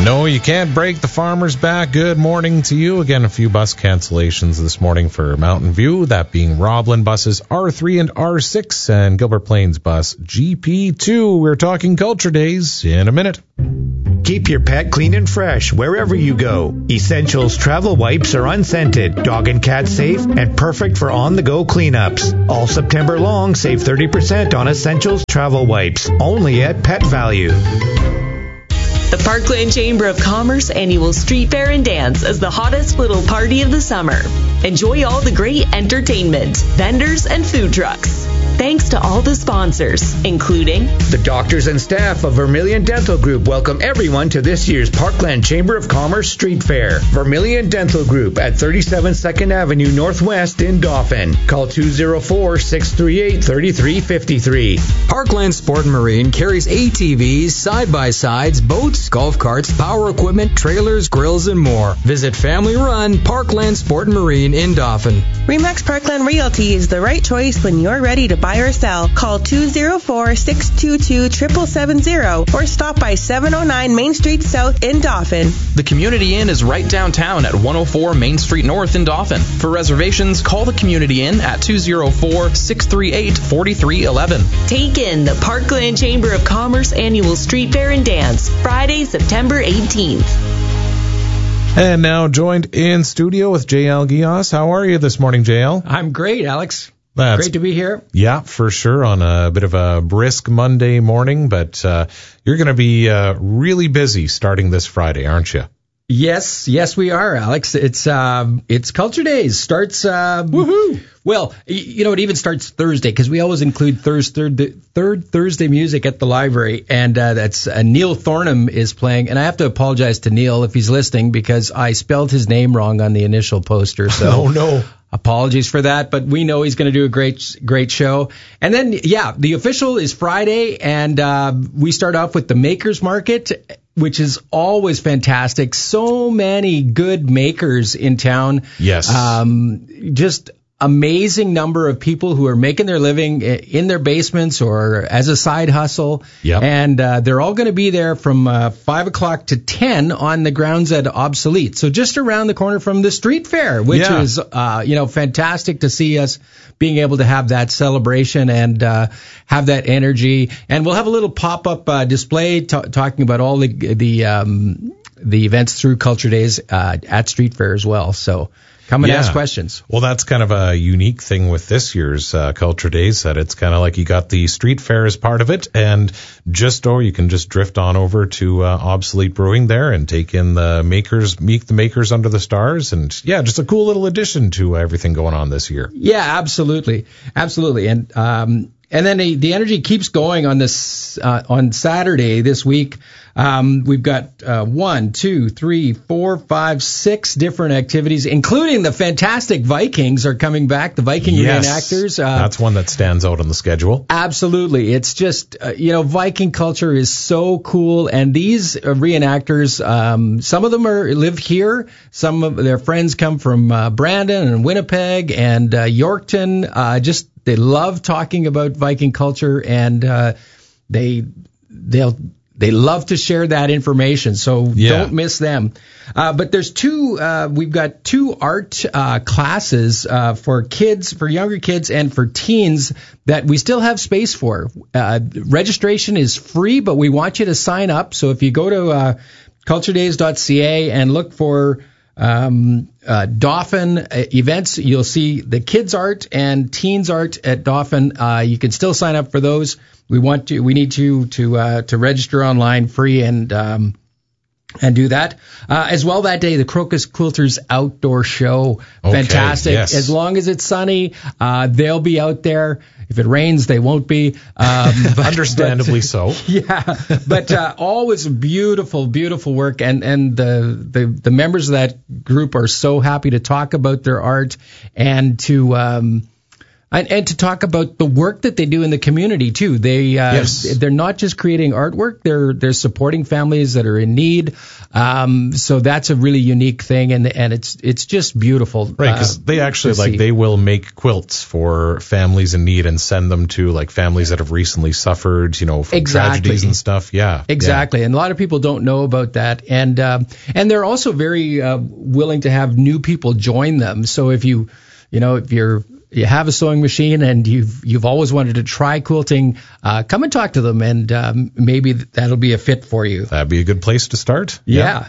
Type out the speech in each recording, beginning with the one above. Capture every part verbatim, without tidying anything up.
No, you can't break the farmer's back. Good morning to you. Again, a few bus cancellations this morning for Mountain View, that being Roblin buses R three and R six and Gilbert Plains bus G P two. We're talking Culture Days in a minute. Keep your pet clean and fresh wherever you go. Essentials travel wipes are unscented, dog and cat safe, and perfect for on-the-go cleanups. All September long, save thirty percent on Essentials travel wipes, only at Pet Value. The Parkland Chamber of Commerce annual Street Fair and Dance is the hottest little party of the summer. Enjoy all the great entertainment, vendors, and food trucks. Thanks to all the sponsors, including the doctors and staff of Vermilion Dental Group welcome everyone to this year's Parkland Chamber of Commerce Street Fair. Vermilion Dental Group at thirty-seven second Avenue Northwest in Dauphin. Call two oh four, six three eight, three three five three. Parkland Sport and Marine carries A T Vs, side-by-sides, boats, golf carts, power equipment, trailers, grills, and more. Visit family-run Parkland Sport and Marine in Dauphin. Remax Parkland Realty is the right choice when you're ready to buy or sell. Call two oh four, six two two, seven seven seven zero or stop by seven oh nine Main Street South in Dauphin. The Community Inn is right downtown at one oh four Main Street North in Dauphin. For reservations, call the Community Inn at two oh four, six three eight, four three one one. Take in the Parkland Chamber of Commerce annual Street Fair and Dance, Friday, September eighteenth. And now joined in studio with J L Gios. How are you this morning, J L? I'm great, Alex. That's great to be here. Yeah, for sure, on a bit of a brisk Monday morning, but uh, you're going to be uh, really busy starting this Friday, aren't you? Yes, yes, we are, Alex. It's uh, it's Culture Days. Starts, uh, woohoo! Well, you know, it even starts Thursday because we always include third, third, third Thursday music at the library, and uh, that's uh, Neil Thornham is playing. And I have to apologize to Neil if he's listening because I spelled his name wrong on the initial poster. So oh no. Apologies for that, but we know he's going to do a great, great show. And then, yeah, the official is Friday, and uh, we start off with the Makers Market, which is always fantastic. So many good makers in town. Yes. Um, just amazing number of people who are making their living in their basements or as a side hustle. Yep. And uh, they're all going to be there from uh, five o'clock to ten on the grounds at Obsolete. So just around the corner from the street fair, which yeah. is, uh, you know, fantastic to see us being able to have that celebration and uh, have that energy. And we'll have a little pop-up uh, display t- talking about all the, the, um, the events through Culture Days uh, at Street Fair as well. So come and yeah. ask questions. Well, that's kind of a unique thing with this year's uh, Culture Days, that it's kind of like you got the street fair as part of it, and just or you can just drift on over to uh, Obsolete Brewing there and take in the makers, meet the makers under the stars, and yeah, just a cool little addition to everything going on this year. Yeah, absolutely, absolutely, and um, and then the, the energy keeps going on this uh, on Saturday this week. Um, we've got uh, one, two, three, four, five, six different activities, including the fantastic Vikings are coming back. The Viking yes, reenactors. Uh, that's one that stands out on the schedule. Absolutely. It's just, uh, you know, Viking culture is so cool. And these uh, reenactors, um, some of them are live here. Some of their friends come from uh, Brandon and Winnipeg and uh, Yorkton. Uh, just they love talking about Viking culture, and uh, they they'll. They love to share that information, so yeah. don't miss them. Uh, but there's two, uh, we've got two art uh, classes uh, for kids, for younger kids and for teens that we still have space for. Uh, registration is free, but we want you to sign up. So if you go to uh, culture days dot c a and look for um, uh, Dauphin events, you'll see the kids art and teens art at Dauphin. Uh, you can still sign up for those. We want to. We need you to uh, to register online, free, and um, and do that uh, as well. That day, the Crocus Quilters Outdoor Show, okay, fantastic. Yes. As long as it's sunny, uh, they'll be out there. If it rains, they won't be. Um, but, Understandably but, so. Yeah, but uh, always beautiful, beautiful work, and and the, the the members of that group are so happy to talk about their art and to. Um, And, and to talk about the work that they do in the community too. They uh, yes. they're not just creating artwork; they're they're supporting families that are in need. Um, so that's a really unique thing, and and it's it's just beautiful. Right, because uh, they actually like see. they will make quilts for families in need and send them to like families that have recently suffered, you know, from exactly. tragedies and stuff. Yeah, exactly. Yeah. And a lot of people don't know about that, and um, and they're also very uh, willing to have new people join them. So if you you know if you're you have a sewing machine and you've you've always wanted to try quilting, uh, come and talk to them, and um, maybe that'll be a fit for you. That'd be a good place to start. Yeah. yeah.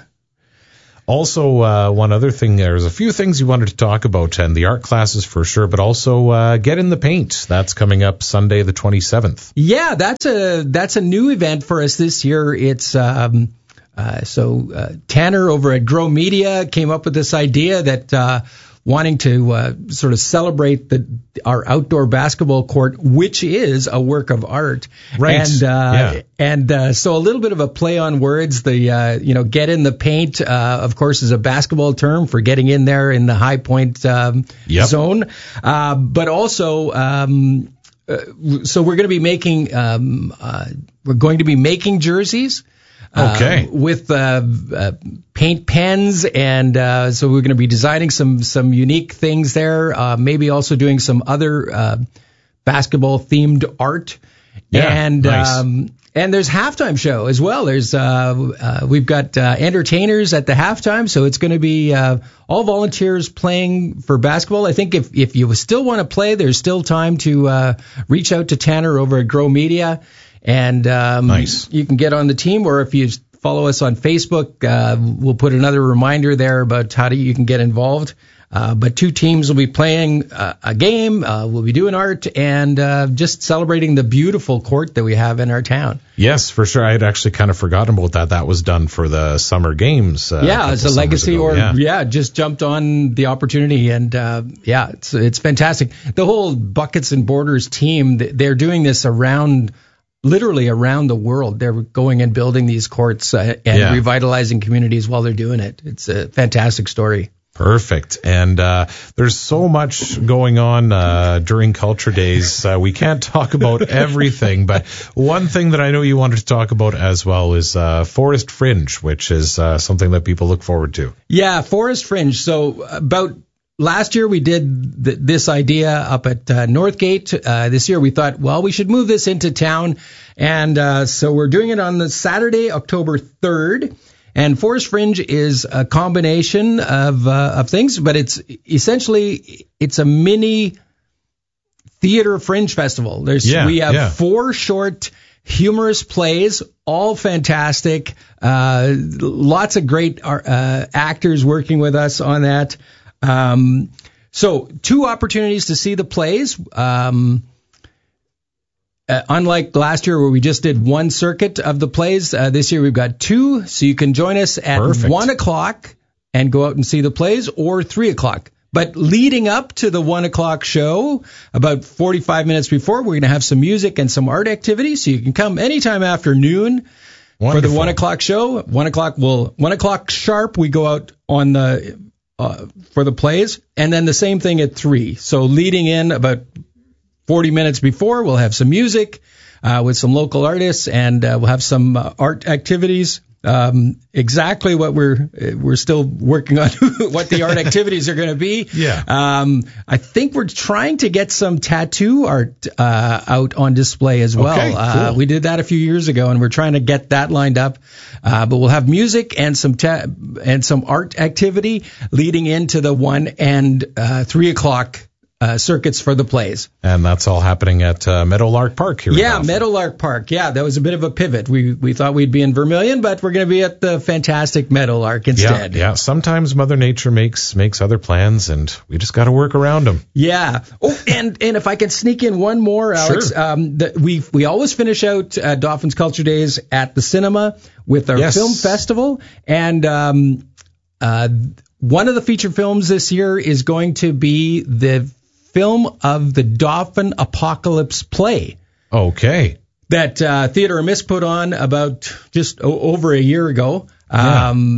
Also, uh, one other thing, there's a few things you wanted to talk about, and the art classes for sure, but also uh, Get in the Paint. That's coming up Sunday the twenty-seventh. Yeah, that's a that's a new event for us this year. It's um, uh, so uh, Tanner over at Grow Media came up with this idea that uh, wanting to uh, sort of celebrate the our outdoor basketball court, which is a work of art. Right. And uh, yeah. and uh, so a little bit of a play on words. The uh, you know, get in the paint, uh, of course, is a basketball term for getting in there in the high point um, yep. zone. Uh, but also, um, uh, so we're going to be making um, uh, we're going to be making jerseys. Okay. Uh, with uh, uh, paint pens, and uh, so we're going to be designing some some unique things there. Uh, maybe also doing some other uh, basketball themed art. Yeah, and nice. um, and there's halftime show as well. There's uh, uh, we've got uh, entertainers at the halftime, so it's going to be uh, all volunteers playing for basketball. I think if if you still want to play, there's still time to uh, reach out to Tanner over at Grow Media. And um, nice. You can get on the team, or if you follow us on Facebook, uh, we'll put another reminder there about how to, you can get involved. Uh, but two teams will be playing uh, a game, uh, we'll be doing art, and uh, just celebrating the beautiful court that we have in our town. Yes, for sure. I had actually kind of forgotten about that. That was done for the summer games. Uh, yeah, a it's a legacy, ago. or yeah. yeah, just jumped on the opportunity, and uh, yeah, it's it's fantastic. The whole Buckets and Borders team, they're doing this around. Literally around the world. They're going and building these courts uh, and yeah. revitalizing communities while they're doing it. It's a fantastic story. Perfect. And uh, there's so much going on uh, during Culture Days. Uh, we can't talk about everything, but one thing that I know you wanted to talk about as well is uh, Forest Fringe, which is uh, something that people look forward to. Yeah, Forest Fringe. So about last year we did th- this idea up at uh, Northgate. Uh, this year we thought, well, we should move this into town. And uh, so we're doing it on the Saturday, October third. And Forest Fringe is a combination of uh, of things, but it's essentially it's a mini theater fringe festival. There's yeah, we have yeah. four short humorous plays, all fantastic. Uh, lots of great uh, actors working with us on that. Um, so two opportunities to see the plays. Um, uh, unlike last year where we just did one circuit of the plays, uh, this year we've got two. So you can join us at Perfect. one o'clock and go out and see the plays, or three o'clock. But leading up to the one o'clock show, about forty-five minutes before, we're going to have some music and some art activities. So you can come anytime after noon. Wonderful. For the one o'clock show. One o'clock will one o'clock sharp. We go out on the uh, for the plays, and then the same thing at three. So leading in about forty minutes before, we'll have some music uh, with some local artists, and uh, we'll have some uh, art activities. Um, exactly what we're we're still working on what the art activities are going to be. Yeah. Um, I think we're trying to get some tattoo art uh, out on display as well. Okay, cool. uh, we did that a few years ago, and we're trying to get that lined up. Uh, but we'll have music and some ta- and some art activity leading into the one and uh, three o'clock. Uh, circuits for the plays. And that's all happening at uh, Meadowlark Park here. Yeah, Meadowlark Park. Yeah, that was a bit of a pivot. We we thought we'd be in Vermilion, but we're going to be at the fantastic Meadowlark instead. Yeah, yeah. Sometimes Mother Nature makes makes other plans, and we just got to work around them. Yeah. Oh, and and if I can sneak in one more, Alex, sure. um, the, we we always finish out uh, Dauphin's Culture Days at the cinema with our yes. film festival, and um, uh, one of the feature films this year is going to be the film of the Dauphin Apocalypse play. Okay. That uh, Theodore Amiss put on about just o- over a year ago. Yeah. Um,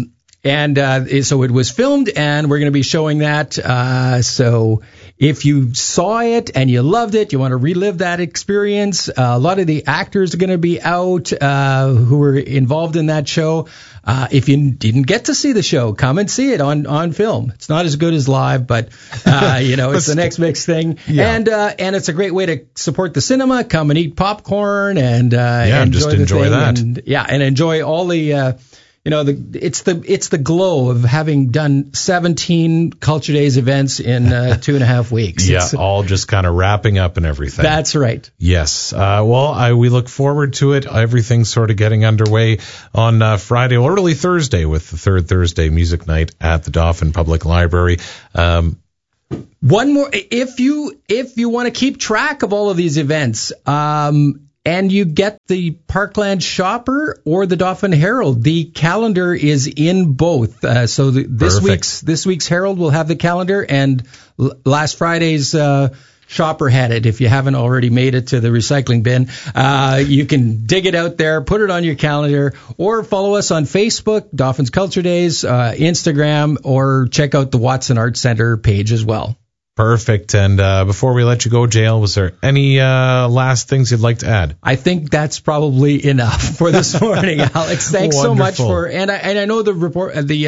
and uh, so it was filmed, and we're going to be showing that. Uh, so if you saw it and you loved it, you want to relive that experience. Uh, a lot of the actors are going to be out uh, who were involved in that show. Uh, if you didn't get to see the show, come and see it on, on film. It's not as good as live, but uh, you know, it's the next big thing. Yeah. And uh, and it's a great way to support the cinema. Come and eat popcorn and uh, yeah, enjoy just the enjoy thing. that. And, yeah, and enjoy all the. Uh, You know, the it's the it's the glow of having done seventeen Culture Days events in uh, two and a half weeks. Yeah, it's, all just kind of wrapping up and everything. That's right. Yes. Uh, well, I, we look forward to it. Everything's sort of getting underway on uh, Friday or early Thursday with the third Thursday music night at the Dauphin Public Library. Um, One more, if you if you want to keep track of all of these events. Um, And you get the Parkland Shopper or the Dauphin Herald. The calendar is in both. Uh, so the, this Perfect. week's this week's Herald will have the calendar, and l- last Friday's uh, Shopper had it. If you haven't already made it to the recycling bin, uh, you can dig it out there, put it on your calendar, or follow us on Facebook, Dauphin's Culture Days, uh, Instagram, or check out the Watson Arts Center page as well. Perfect. And uh, before we let you go, J L, was there any uh, last things you'd like to add? I think that's probably enough for this morning, Alex. Thanks so much Wonderful. for, and I, and I know the report, the